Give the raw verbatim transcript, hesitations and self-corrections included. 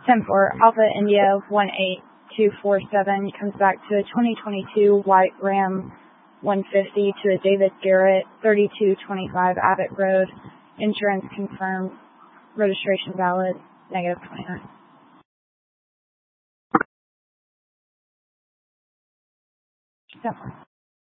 ten four, Alpha India one eight two four seven comes back to a twenty twenty-two white Ram one fifty to a David Garrett, thirty-two twenty-five Abbott Road, insurance confirmed, registration valid, negative twenty-nine. ten four.